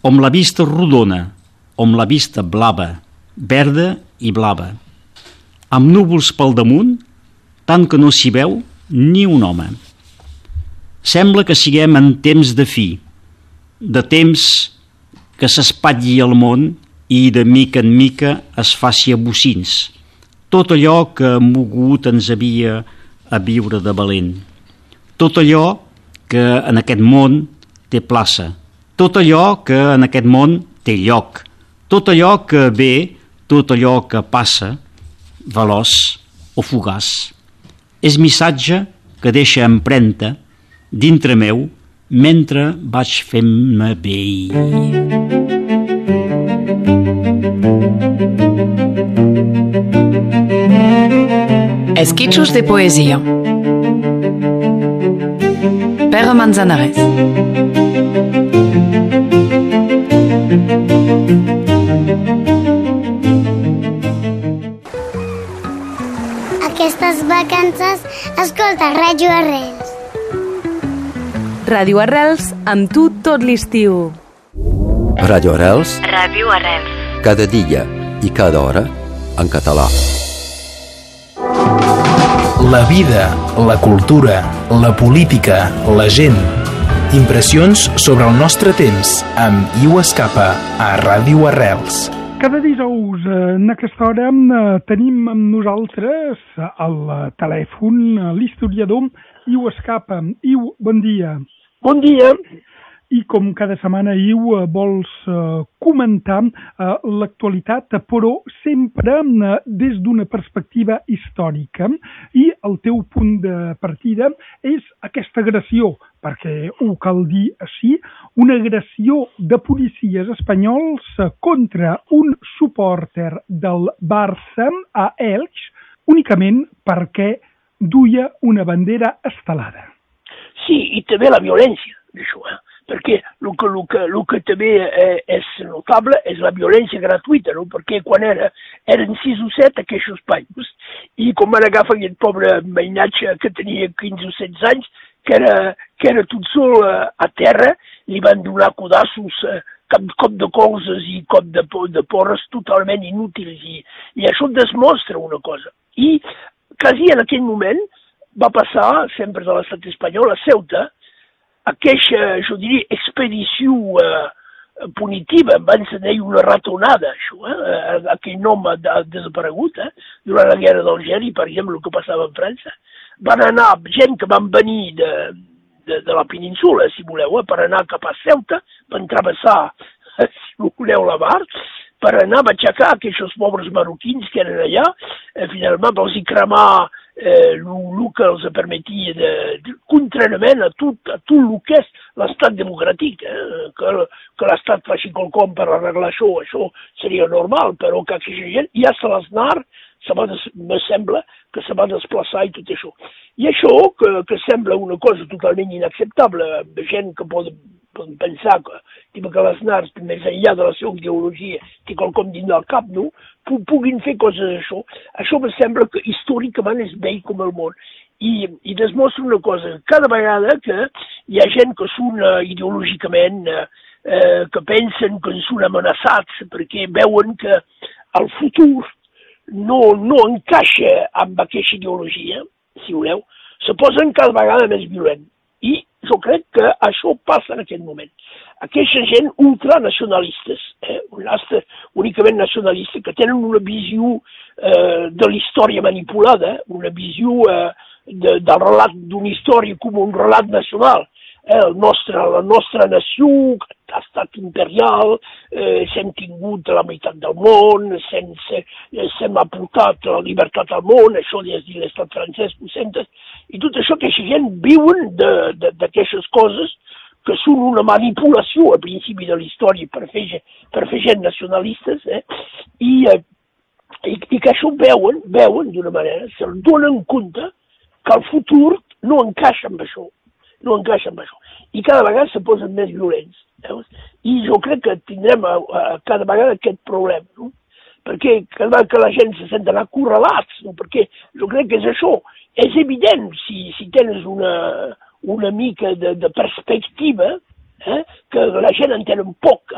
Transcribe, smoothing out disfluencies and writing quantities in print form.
Om la vista rodona, om la vista blava, verda i blava, amb núvols pel damunt, tant que no s'hi veu ni un home. Sembla que siguem en temps de fi, de temps que s'espatlli el món i de mica en mica es faci a bocins, tot allò que mogut ens havia a viure de valent, tot allò que en aquest món té plaça, tot allò que en aquest món té lloc, tot allò que ve, tot allò que passa, veloç o fugaç, és missatge que deixa empremta dintre meu mentre vaig fent-me vell. Esquitxos de poesia. Pere Manzanares. Aquestes vacances escolta Ràdio Arrels. Ràdio Arrels, amb tu tot l'estiu. Ràdio Arrels. Ràdio Arrels. Cada dia i cada hora en català. La vida, la cultura, la política, la gent. Impressions sobre el nostre temps amb Iu Escapa a Ràdio Arrels. Cada dijous en aquesta hora tenim amb nosaltres al telèfon l'historiador Iu Escapa. Iu, bon dia. Bon dia. I com cada setmana, Iu, vols comentar l'actualitat, però sempre des d'una perspectiva històrica. I el teu punt de partida és aquesta agressió, perquè ho cal dir així, una agressió de policies espanyols contra un supòrter del Barça a Elx, únicament perquè duia una bandera estelada. Sí, i també la violència d'això, perquè el que també és notable és la violència gratuïta, no? Perquè quan eren 6 o 7 aquests països, i com van agafar aquest pobre mainatge que tenia 15 o 16 anys, que era tot sol a terra, li van donar codassos, cop de colzes i cop de porres totalment inútils, i això demostra una cosa. I quasi en aquell moment va passar, sempre de l'estat espanyol, a Ceuta, aquesta, jo diria, expedició punitiva, van ser una ratonada, això, aquell nom ha desaparegut, durant la guerra d'Algèria, per exemple, el que passava en França. Van anar gent que van venir de la península, si voleu, per anar cap a Ceuta, van travessar, si voleu, la mar, per anar a aixecar aquests pobres marroquins que eren allà, finalment vols hi cremar el que els permetia contrarament a tot el que és l'estat democràtic, que l'estat faci quelcom per arreglar això seria normal, però que aquesta gent, ja se l'Aznar, me sembla que se va desplaçar i tot això. I això, que sembla una cosa totalment inacceptable, gent que poden pensar que l'Aznar, més enllà de la seva ideologia, té quelcom dins del cap, no? Puguin fer coses d'això. Això me sembla que històricament és vell com el món. I demostra una cosa, cada vegada que hi ha gent que són ideològicament, que pensen que són amenaçats perquè veuen que el futur no encaixa amb aquesta ideologia, si voleu, se posen cada vegada més violents. I jo crec que això passa en aquest moment. Aquesta gent ultranacionalistes, únicament nacionalistes, que tenen una visió de la història manipulada, una visió del relat d'una història com un relat nacional. La nostra nació, que ha estat imperial, s'hem tingut la meitat del món, s'hem aportat la llibertat al món, això des de l'estat francès, i tot això que aquesta gent viuen d'aquestes coses que són una manipulació al principi de la història per fer gent nacionalistes, i que això veuen d'una manera, se'n donen compte que el futur no encaixa amb això. I cada vegada se posen més violents. Veus? I jo crec que tindrem cada vegada aquest problema, no? Perquè cada vegada que la gent se senten acorralats, no? Perquè jo crec que és això. És evident, si tens una mica de perspectiva, que la gent entén poc